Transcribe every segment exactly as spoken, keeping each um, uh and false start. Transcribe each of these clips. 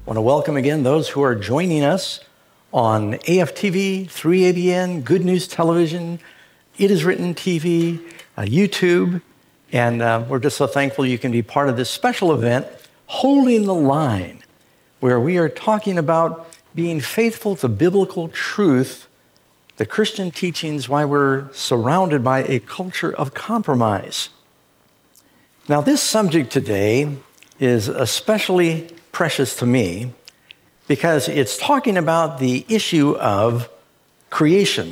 I want to welcome again those who are joining us on A F T V, three A B N, Good News Television, It Is Written T V, uh, YouTube, and uh, we're just so thankful you can be part of this special event, Holding the Line, where we are talking about being faithful to biblical truth, the Christian teachings, why we're surrounded by a culture of compromise. Now, this subject today is especially precious to me because it's talking about the issue of creation.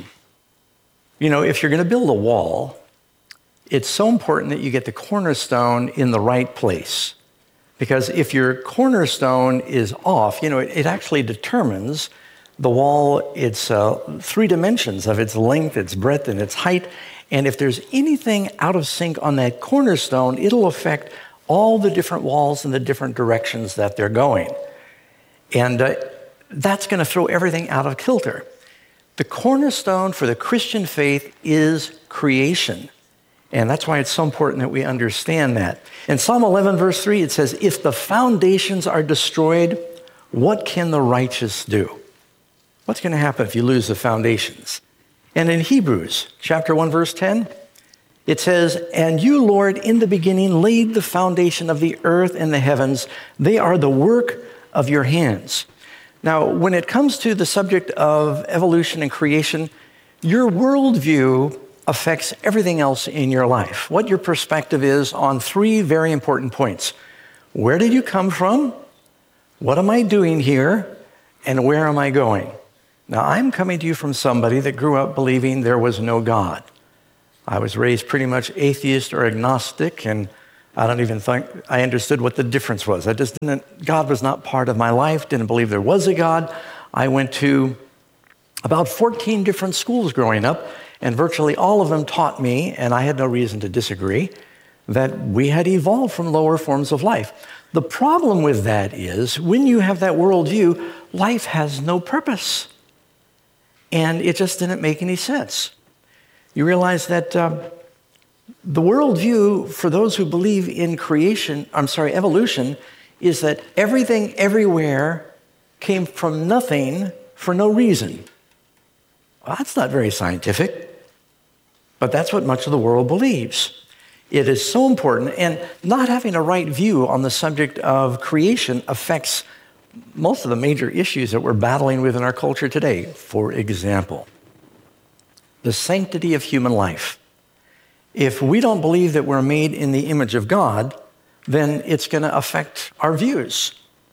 You know, if you're going to build a wall, it's so important that you get the cornerstone in the right place. Because if your cornerstone is off, you know, it, it actually determines the wall, its uh, three dimensions of its length, its breadth, and its height. And if there's anything out of sync on that cornerstone, it'll affect all the different walls in the different directions that they're going. And uh, that's going to throw everything out of kilter. The cornerstone for the Christian faith is creation. And that's why it's so important that we understand that. In Psalm eleven, verse three, it says, "If the foundations are destroyed, what can the righteous do?" What's going to happen if you lose the foundations? And in Hebrews chapter one, verse ten, it says, "And you, Lord, in the beginning laid the foundation of the earth and the heavens. They are the work of your hands." Now, when it comes to the subject of evolution and creation, your worldview affects everything else in your life. What your perspective is on three very important points. Where did you come from? What am I doing here? And where am I going? Now, I'm coming to you from somebody that grew up believing there was no God. I was raised pretty much atheist or agnostic, and I don't even think I understood what the difference was. I just didn't, God was not part of my life, didn't believe there was a God. I went to about fourteen different schools growing up, and virtually all of them taught me, and I had no reason to disagree, that we had evolved from lower forms of life. The problem with that is, when you have that worldview, life has no purpose. And it just didn't make any sense. You realize that um, the worldview for those who believe in creation, I'm sorry, evolution, is that everything everywhere came from nothing for no reason. Well, that's not very scientific, but that's what much of the world believes. It is so important, and not having a right view on the subject of creation affects most of the major issues that we're battling with in our culture today. For example, the sanctity of human life. If we don't believe that we're made in the image of God, then it's going to affect our views.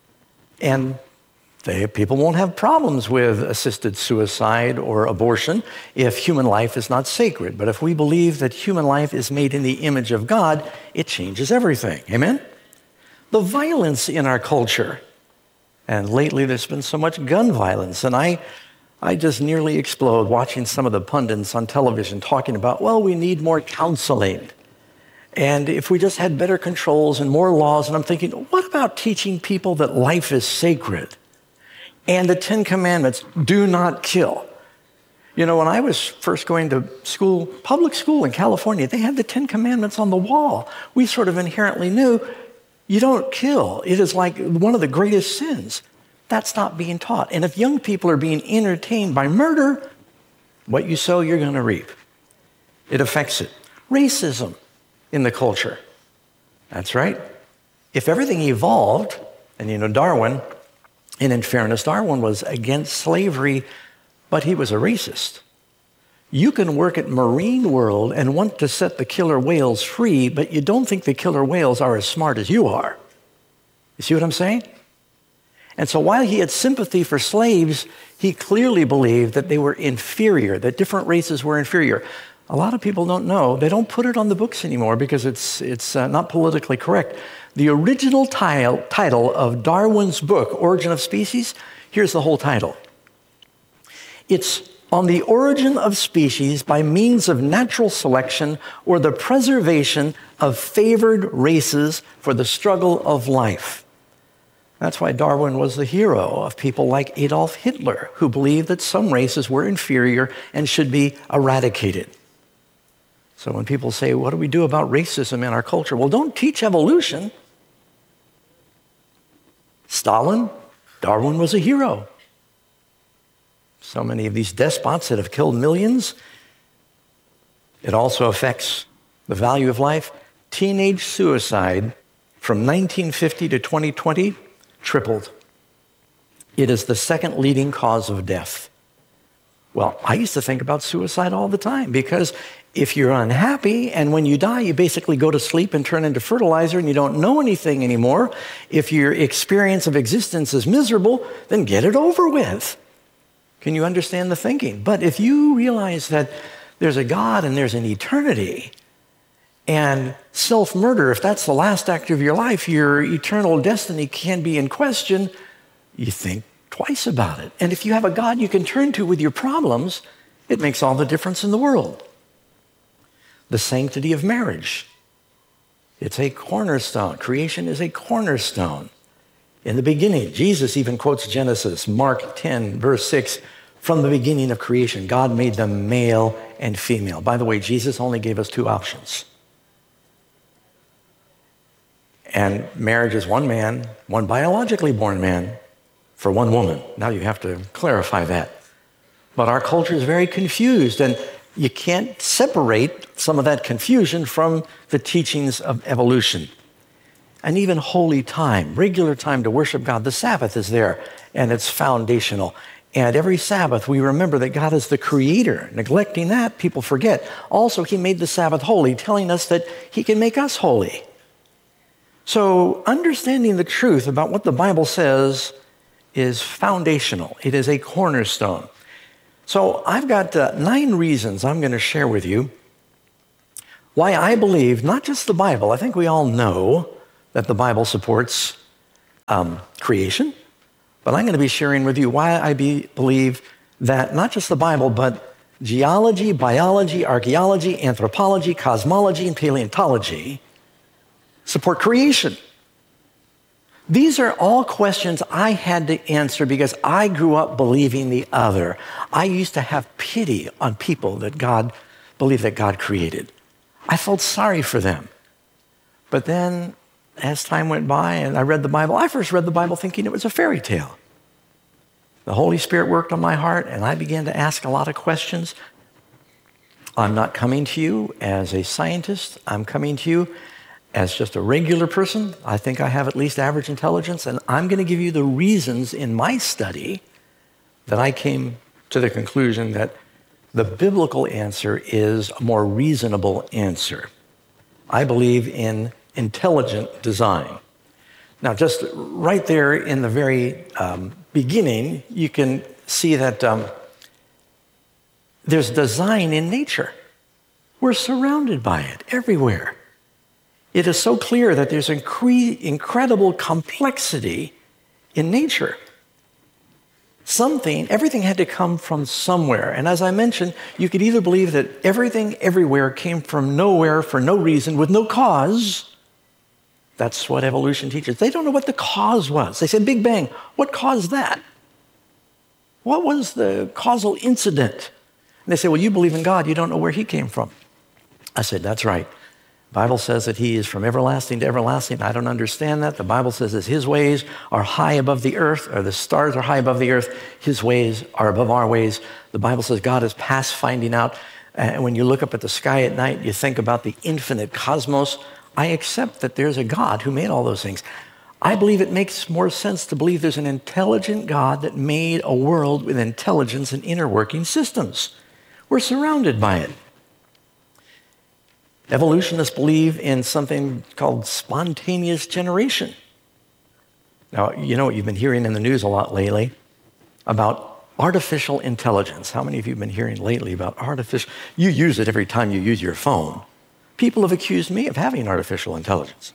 And they, people won't have problems with assisted suicide or abortion if human life is not sacred. But if we believe that human life is made in the image of God, it changes everything. Amen? The violence in our culture. And lately there's been so much gun violence. And I, I just nearly explode watching some of the pundits on television talking about, well, we need more counseling. And if we just had better controls and more laws. And I'm thinking, what about teaching people that life is sacred? And the Ten Commandments, do not kill. You know, when I was first going to school, public school in California, they had the Ten Commandments on the wall. We sort of inherently knew, you don't kill. It is like one of the greatest sins. That's not being taught. And if young people are being entertained by murder, what you sow, you're going to reap. It affects it. Racism in the culture. That's right. If everything evolved, and you know Darwin, and in fairness, Darwin was against slavery, but he was a racist. You can work at Marine World and want to set the killer whales free, but you don't think the killer whales are as smart as you are. You see what I'm saying? And so while he had sympathy for slaves, he clearly believed that they were inferior, that different races were inferior. A lot of people don't know. They don't put it on the books anymore because it's, it's uh, not politically correct. The original tile, title of Darwin's book, Origin of Species, here's the whole title. It's On the Origin of Species by Means of Natural Selection or the Preservation of Favored Races for the Struggle of Life. That's why Darwin was the hero of people like Adolf Hitler, who believed that some races were inferior and should be eradicated. So when people say, what do we do about racism in our culture? Well, don't teach evolution. Stalin, Darwin was a hero. So many of these despots that have killed millions. It also affects the value of life. Teenage suicide from nineteen fifty to twenty twenty tripled. It is the second leading cause of death. Well, I used to think about suicide all the time because if you're unhappy and when you die, you basically go to sleep and turn into fertilizer and you don't know anything anymore. If your experience of existence is miserable, then get it over with. Can you understand the thinking? But if you realize that there's a God and there's an eternity, and self-murder, if that's the last act of your life, your eternal destiny can be in question, you think twice about it. And if you have a God you can turn to with your problems, it makes all the difference in the world. The sanctity of marriage. It's a cornerstone. Creation is a cornerstone. In the beginning, Jesus even quotes Genesis, Mark ten, verse six, from the beginning of creation, God made them male and female. By the way, Jesus only gave us two options. And marriage is one man, one biologically born man, for one woman. Now you have to clarify that. But our culture is very confused, and you can't separate some of that confusion from the teachings of evolution. And even holy time, regular time to worship God. The Sabbath is there, and it's foundational. And every Sabbath, we remember that God is the creator. Neglecting that, people forget. Also, he made the Sabbath holy, telling us that he can make us holy. So understanding the truth about what the Bible says is foundational. It is a cornerstone. So I've got uh, nine reasons I'm going to share with you why I believe, not just the Bible, I think we all know that the Bible supports um, creation, but I'm going to be sharing with you why I be, believe that not just the Bible, but geology, biology, archaeology, anthropology, cosmology, and paleontology support creation. These are all questions I had to answer because I grew up believing the other. I used to have pity on people that God believed that God created. I felt sorry for them. But then, as time went by and I read the Bible, I first read the Bible thinking it was a fairy tale. The Holy Spirit worked on my heart and I began to ask a lot of questions. I'm not coming to you as a scientist. I'm coming to you as just a regular person. I think I have at least average intelligence, and I'm going to give you the reasons in my study that I came to the conclusion that the biblical answer is a more reasonable answer. I believe in intelligent design. Now, just right there in the very um, beginning, you can see that um, there's design in nature. We're surrounded by it everywhere. It is so clear that there's incre- incredible complexity in nature. Something, everything had to come from somewhere. And as I mentioned, you could either believe that everything everywhere came from nowhere for no reason, with no cause. That's what evolution teaches. They don't know what the cause was. They said, Big Bang, what caused that? What was the causal incident? And they say, well, you believe in God, you don't know where he came from. I said, that's right. The Bible says that he is from everlasting to everlasting. I don't understand that. The Bible says that his ways are high above the earth, or the stars are high above the earth. His ways are above our ways. The Bible says God is past finding out. And when you look up at the sky at night, you think about the infinite cosmos. I accept that there's a God who made all those things. I believe it makes more sense to believe there's an intelligent God that made a world with intelligence and inner working systems. We're surrounded by it. Evolutionists believe in something called spontaneous generation. Now, you know what you've been hearing in the news a lot lately about artificial intelligence. How many of you have been hearing lately about artificial? You use it every time you use your phone. People have accused me of having artificial intelligence.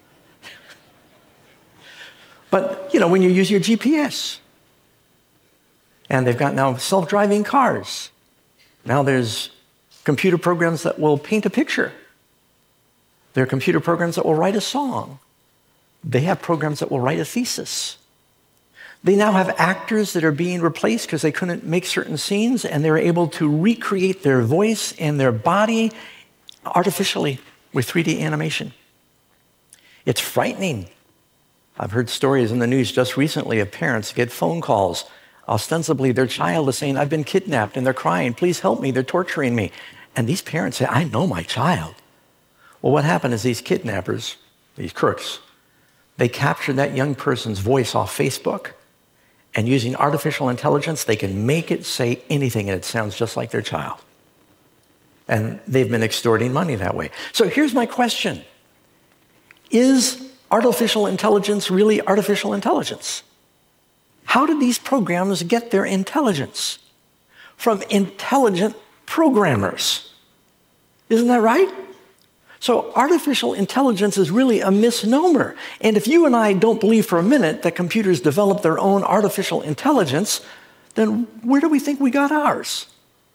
But, you know, when you use your G P S, and they've got now self-driving cars. Now there's computer programs that will paint a picture. There are computer programs that will write a song. They have programs that will write a thesis. They now have actors that are being replaced because they couldn't make certain scenes, and they're able to recreate their voice and their body artificially with three D animation. It's frightening. I've heard stories in the news just recently of parents get phone calls. Ostensibly, their child is saying, I've been kidnapped, and they're crying, please help me, they're torturing me. And these parents say, I know my child. Well, what happened is these kidnappers, these crooks, they captured that young person's voice off Facebook, and using artificial intelligence, they can make it say anything, and it sounds just like their child. And they've been extorting money that way. So here's my question. Is artificial intelligence really artificial intelligence? How did these programs get their intelligence? From intelligent programmers. Isn't that right? So artificial intelligence is really a misnomer. And if you and I don't believe for a minute that computers develop their own artificial intelligence, then where do we think we got ours?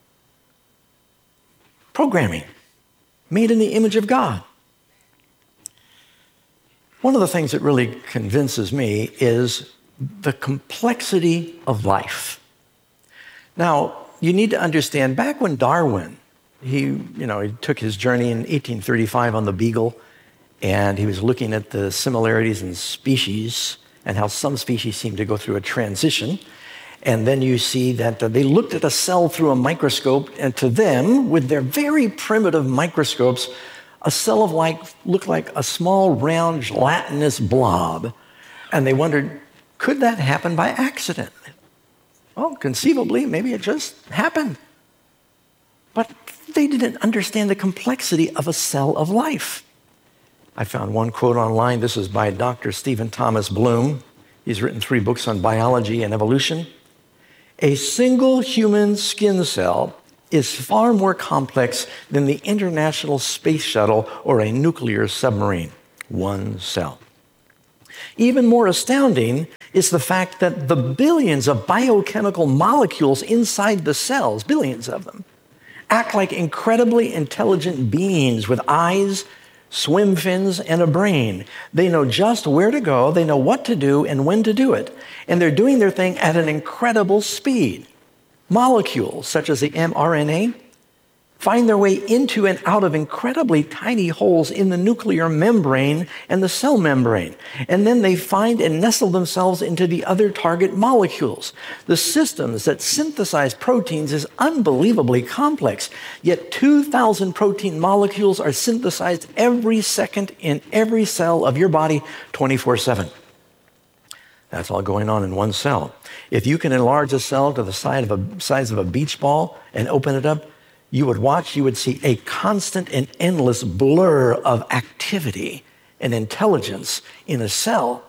Programming, made in the image of God. One of the things that really convinces me is the complexity of life. Now, you need to understand, back when Darwin, he, you know, he took his journey in eighteen thirty-five on the Beagle, and he was looking at the similarities in species and how some species seem to go through a transition. And then you see that uh, they looked at a cell through a microscope, and to them, with their very primitive microscopes, a cell of life looked like a small, round, gelatinous blob. And they wondered, could that happen by accident? Well, conceivably, maybe it just happened. But they didn't understand the complexity of a cell of life. I found one quote online. This is by Doctor Stephen Thomas Bloom. He's written three books on biology and evolution. A single human skin cell is far more complex than the International Space Shuttle or a nuclear submarine. One cell. Even more astounding is the fact that the billions of biochemical molecules inside the cells, billions of them, act like incredibly intelligent beings with eyes, swim fins, and a brain. They know just where to go, they know what to do and when to do it, and they're doing their thing at an incredible speed. Molecules, such as the mRNA, find their way into and out of incredibly tiny holes in the nuclear membrane and the cell membrane. And then they find and nestle themselves into the other target molecules. The systems that synthesize proteins is unbelievably complex, yet two thousand protein molecules are synthesized every second in every cell of your body, twenty-four seven. That's all going on in one cell. If you can enlarge a cell to the size of a, size of a beach ball and open it up, you would watch, you would see a constant and endless blur of activity and intelligence in a cell.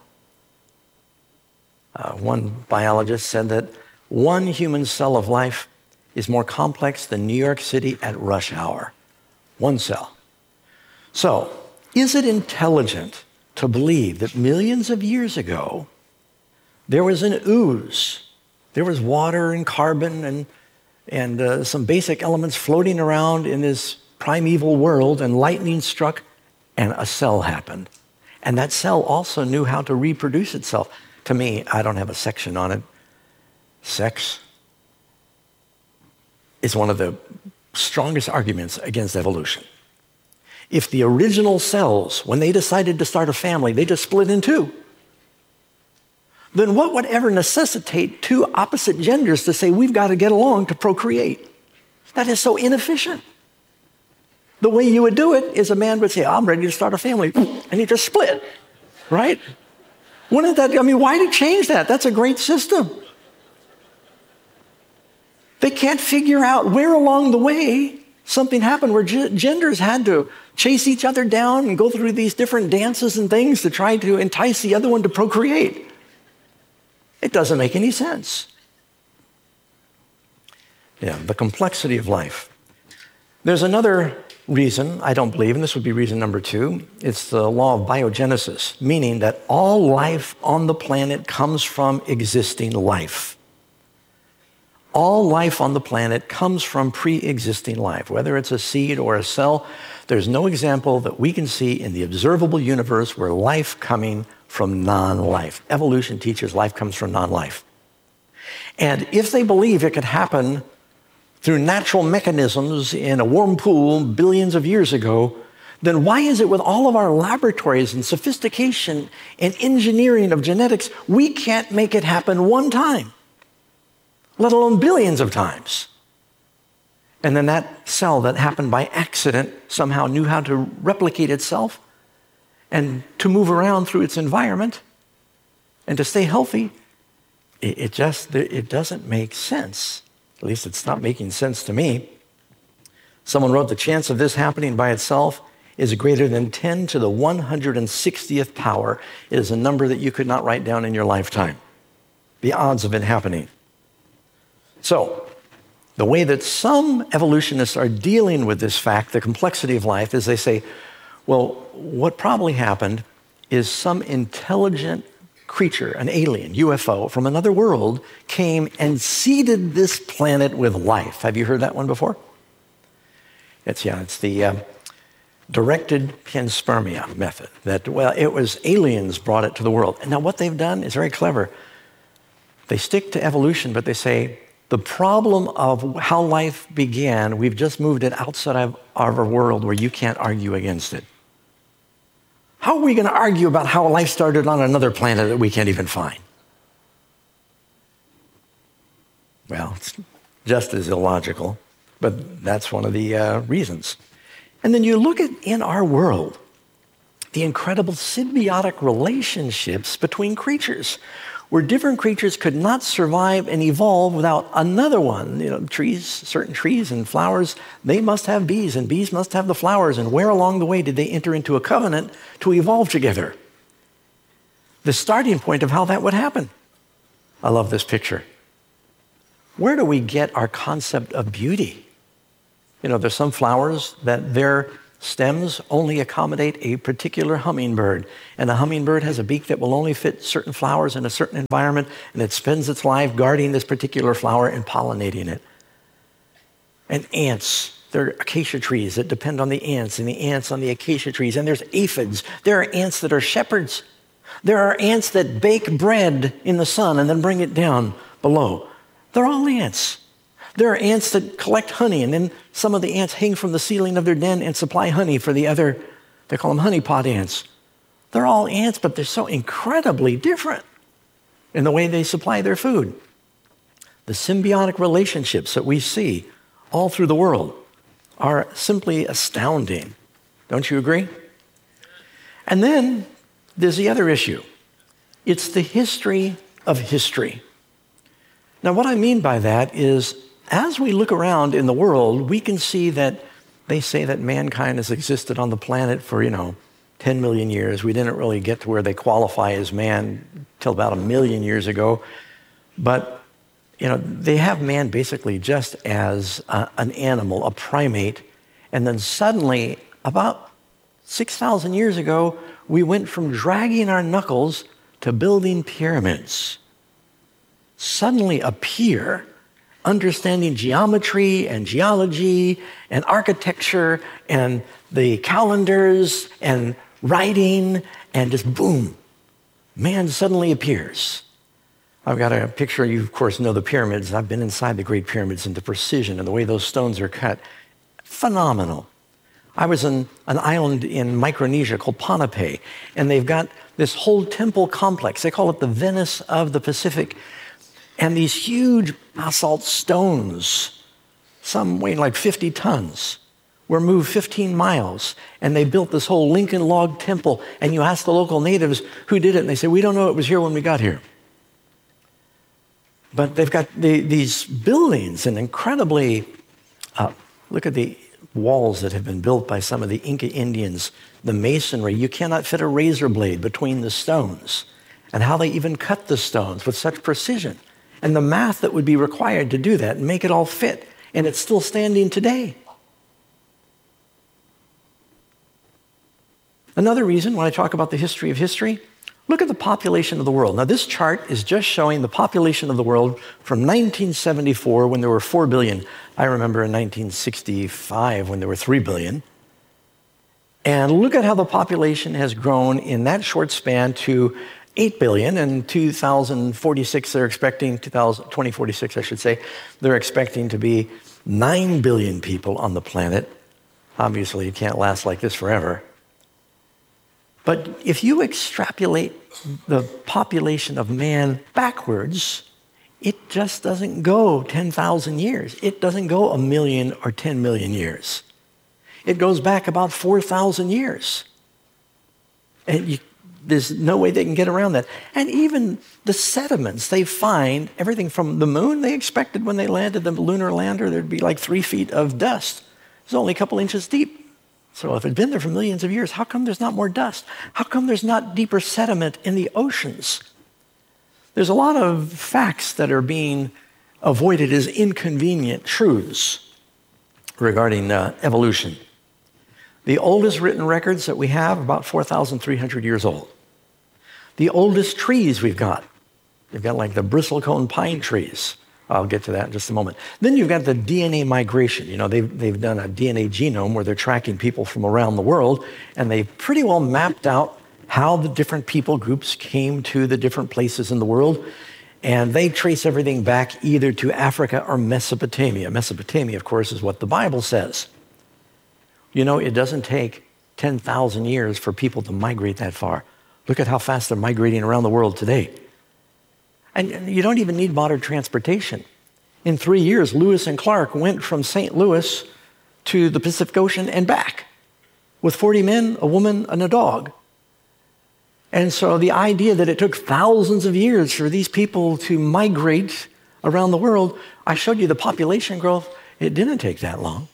Uh, one biologist said that one human cell of life is more complex than New York City at rush hour. One cell. So, is it intelligent to believe that millions of years ago, there was an ooze, there was water and carbon and and uh, some basic elements floating around in this primeval world, and lightning struck, and a cell happened. And that cell also knew how to reproduce itself. To me, I don't have a section on it. Sex is one of the strongest arguments against evolution. If the original cells, when they decided to start a family, they just split in two, then what would ever necessitate two opposite genders to say we've got to get along to procreate? That is so inefficient. The way you would do it is a man would say, I'm ready to start a family, and he just split, right? Wouldn't that, I mean, why did change that? That's a great system. They can't figure out where along the way something happened where g- genders had to chase each other down and go through these different dances and things to try to entice the other one to procreate. It doesn't make any sense. Yeah, the complexity of life. There's another reason, I don't believe, and this would be reason number two. It's the law of biogenesis, meaning that all life on the planet comes from existing life. All life on the planet comes from pre-existing life, whether it's a seed or a cell. There's no example that we can see in the observable universe where life coming from non-life. Evolution teaches life comes from non-life. And if they believe it could happen through natural mechanisms in a warm pool billions of years ago, then why is it with all of our laboratories and sophistication and engineering of genetics, we can't make it happen one time, let alone billions of times? And then that cell that happened by accident somehow knew how to replicate itself and to move around through its environment and to stay healthy. It, it just, it doesn't make sense. At least it's not making sense to me. Someone wrote, the chance of this happening by itself is greater than ten to the one hundred sixtieth power. It is a number that you could not write down in your lifetime. The odds of it happening. So, the way that some evolutionists are dealing with this fact, the complexity of life, is they say, well, what probably happened is some intelligent creature, an alien, U F O, from another world came and seeded this planet with life. Have you heard that one before? It's, yeah, it's the uh, directed panspermia method. That, well, it was aliens brought it to the world. And now what they've done is very clever. They stick to evolution, but they say, the problem of how life began, we've just moved it outside of our world where you can't argue against it. How are we going to argue about how life started on another planet that we can't even find? Well, it's just as illogical, but that's one of the uh, reasons. And then you look at, in our world, the incredible symbiotic relationships between creatures, where different creatures could not survive and evolve without another one. You know, trees, certain trees and flowers, they must have bees, and bees must have the flowers. And where along the way did they enter into a covenant to evolve together? The starting point of how that would happen. I love this picture. Where do we get our concept of beauty? You know, there's some flowers that their stems only accommodate a particular hummingbird. And a hummingbird has a beak that will only fit certain flowers in a certain environment, and it spends its life guarding this particular flower and pollinating it. And ants, there are acacia trees that depend on the ants, and the ants on the acacia trees. And there's aphids. There are ants that are shepherds. There are ants that bake bread in the sun and then bring it down below. They're all ants. There are ants that collect honey, and then some of the ants hang from the ceiling of their den and supply honey for the other, they call them honeypot ants. They're all ants, but they're so incredibly different in the way they supply their food. The symbiotic relationships that we see all through the world are simply astounding. Don't you agree? And then there's the other issue. It's the history of history. Now, what I mean by that is, as we look around in the world, we can see that they say that mankind has existed on the planet for, you know, ten million years. We didn't really get to where they qualify as man till about a million years ago. But, you know, they have man basically just as a, an animal, a primate. And then suddenly, about six thousand years ago, we went from dragging our knuckles to building pyramids. Suddenly appear understanding geometry and geology and architecture and the calendars and writing, and just boom, man suddenly appears. I've got a picture. You, of course, know the pyramids. I've been inside the Great Pyramids, and the precision and the way those stones are cut, phenomenal. I was in an island in Micronesia called Ponape, and they've got this whole temple complex. They call it the Venice of the Pacific. And these huge basalt stones, some weighing like fifty tons, were moved fifteen miles. And they built this whole Lincoln log temple. And you ask the local natives who did it, and they say, we don't know it was here when we got here. But they've got the, these buildings, and incredibly, uh, look at the walls that have been built by some of the Inca Indians, the masonry. You cannot fit a razor blade between the stones. And how they even cut the stones with such precision. And the math that would be required to do that and make it all fit. And it's still standing today. Another reason when I talk about the history of history, look at the population of the world. Now, this chart is just showing the population of the world from nineteen seventy-four, when there were four billion. I remember in nineteen sixty-five when there were three billion. And look at how the population has grown in that short span to eight billion. And two thousand forty-six, they're expecting, twenty forty-six, I should say, they're expecting to be nine billion people on the planet. Obviously, it can't last like this forever. But if you extrapolate the population of man backwards, it just doesn't go ten thousand years. It doesn't go a million or ten million years. It goes back about four thousand years. And you, there's no way they can get around that. And even the sediments they find, everything from the moon, they expected when they landed the lunar lander, there'd be like three feet of dust. It's only a couple inches deep. So if it had been there for millions of years, how come there's not more dust? How come there's not deeper sediment in the oceans? There's a lot of facts that are being avoided as inconvenient truths regarding uh, evolution. The oldest written records that we have are about four thousand three hundred years old. The oldest trees we've got, you've got like the bristlecone pine trees. I'll get to that in just a moment. Then you've got the D N A migration. You know, they've, they've done a D N A genome where they're tracking people from around the world, and they've pretty well mapped out how the different people groups came to the different places in the world. And they trace everything back either to Africa or Mesopotamia. Mesopotamia, of course, is what the Bible says. You know, it doesn't take ten thousand years for people to migrate that far. Look at how fast they're migrating around the world today. And you don't even need modern transportation. In three years, Lewis and Clark went from Saint Louis to the Pacific Ocean and back with forty men, a woman, and a dog. And so the idea that it took thousands of years for these people to migrate around the world, I showed you the population growth. It didn't take that long.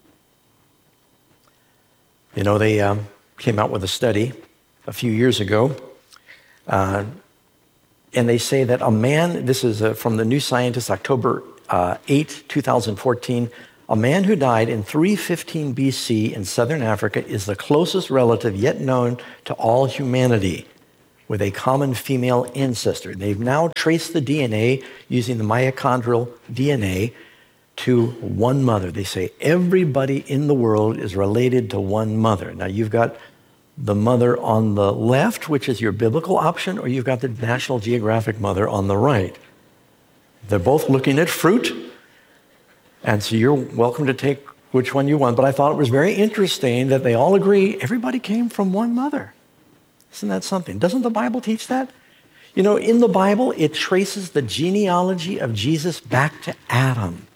You know, they um, came out with a study a few years ago, uh, and they say that a man, this is uh, from the New Scientist, October uh, eighth, twenty fourteen, a man who died in three fifteen B C in southern Africa is the closest relative yet known to all humanity with a common female ancestor. They've now traced the D N A using the mitochondrial D N A to one mother. They say everybody in the world is related to one mother. Now you've got the mother on the left, which is your biblical option, or you've got the National Geographic mother on the right. They're both looking at fruit, and so you're welcome to take which one you want. But I thought it was very interesting that they all agree everybody came from one mother. Isn't that something? Doesn't the Bible teach that? You know, in the Bible, it traces the genealogy of Jesus back to Adam.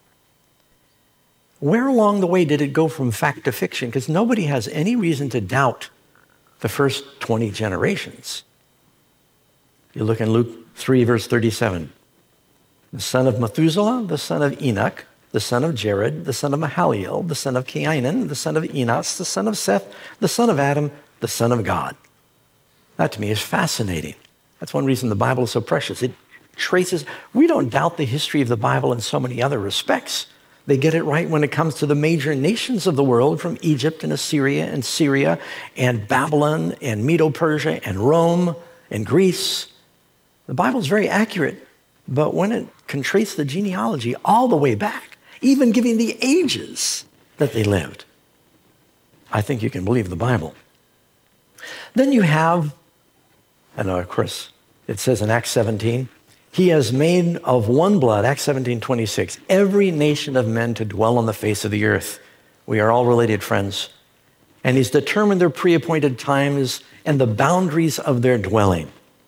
Where along the way did it go from fact to fiction? Because nobody has any reason to doubt the first twenty generations. You look in Luke three, verse thirty-seven. The son of Methuselah, the son of Enoch, the son of Jared, the son of Mahalalel, the son of Cainan, the son of Enos, the son of Seth, the son of Adam, the son of God. That to me is fascinating. That's one reason the Bible is so precious. It traces, we don't doubt the history of the Bible in so many other respects. They get it right when it comes to the major nations of the world, from Egypt and Assyria and Syria and Babylon and Medo-Persia and Rome and Greece. The Bible's very accurate, but when it can trace the genealogy all the way back, even giving the ages that they lived, I think you can believe the Bible. Then you have, and of course, it says in Acts seventeen, he has made of one blood, Acts seventeen twenty-six, every nation of men to dwell on the face of the earth. We are all related, friends. And he's determined their pre-appointed times and the boundaries of their dwelling.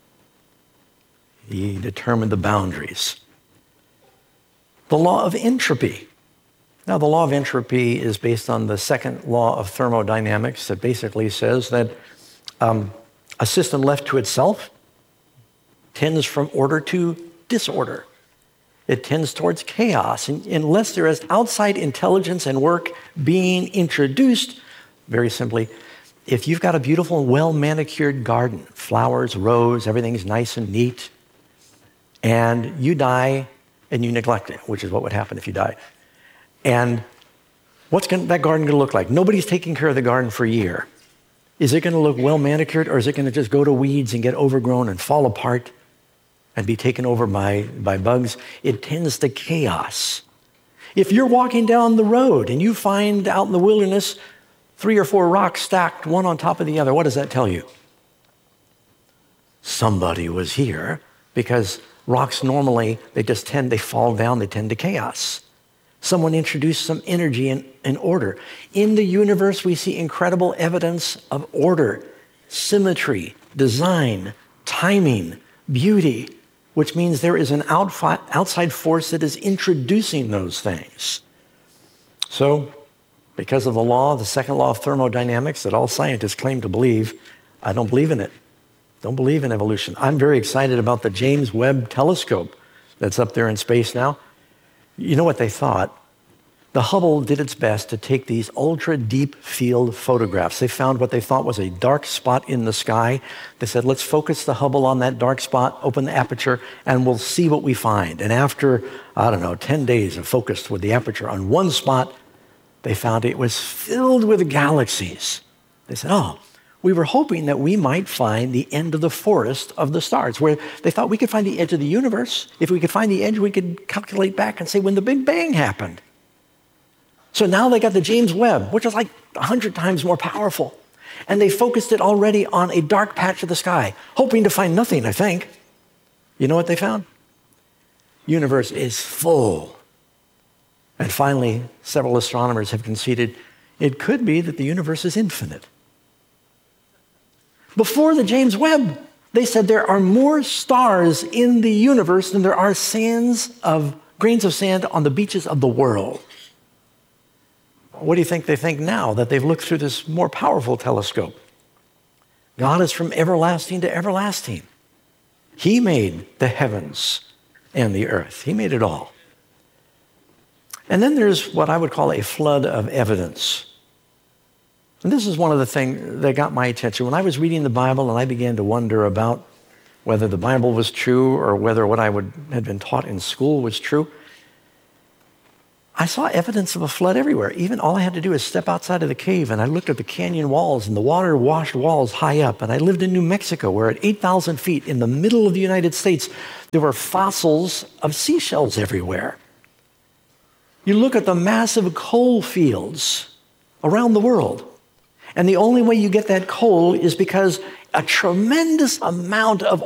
He determined the boundaries. The law of entropy. Now, the law of entropy is based on the second law of thermodynamics that basically says that um, a system left to itself tends from order to disorder. It tends towards chaos. And unless there is outside intelligence and work being introduced, very simply, if you've got a beautiful, well-manicured garden, flowers, rows, everything's nice and neat, and you die and you neglect it, which is what would happen if you died. And what's gonna, that garden going to look like? Nobody's taking care of the garden for a year. Is it going to look well-manicured, or is it going to just go to weeds and get overgrown and fall apart and be taken over by, by bugs? It tends to chaos. If you're walking down the road and you find out in the wilderness three or four rocks stacked one on top of the other, what does that tell you? Somebody was here, because rocks normally, they just tend, they fall down, they tend to chaos. Someone introduced some energy and, and order. In the universe, we see incredible evidence of order, symmetry, design, timing, beauty, which means there is an outfi- outside force that is introducing those things. So, because of the law, the second law of thermodynamics that all scientists claim to believe, I don't believe in it. Don't believe in evolution. I'm very excited about the James Webb Telescope that's up there in space now. You know what they thought? The Hubble did its best to take these ultra-deep field photographs. They found what they thought was a dark spot in the sky. They said, let's focus the Hubble on that dark spot, open the aperture, and we'll see what we find. And after, I don't know, ten days of focus with the aperture on one spot, they found it was filled with galaxies. They said, oh, we were hoping that we might find the end of the forest of the stars, where they thought we could find the edge of the universe. If we could find the edge, we could calculate back and say when the Big Bang happened. So now they got the James Webb, which is like a hundred times more powerful. And they focused it already on a dark patch of the sky, hoping to find nothing, I think. You know what they found? Universe is full. And finally, several astronomers have conceded it could be that the universe is infinite. Before the James Webb, they said there are more stars in the universe than there are sands of grains of sand on the beaches of the world. What do you think they think now that they've looked through this more powerful telescope? God is from everlasting to everlasting. He made the heavens and the earth. He made it all. And then there's what I would call a flood of evidence. And this is one of the things that got my attention. When I was reading the Bible and I began to wonder about whether the Bible was true or whether what I would, had been taught in school was true, I saw evidence of a flood everywhere. Even all I had to do is step outside of the cave and I looked at the canyon walls and the water-washed walls high up. And I lived in New Mexico where at eight thousand feet in the middle of the United States, there were fossils of seashells everywhere. You look at the massive coal fields around the world. And the only way you get that coal is because a tremendous amount of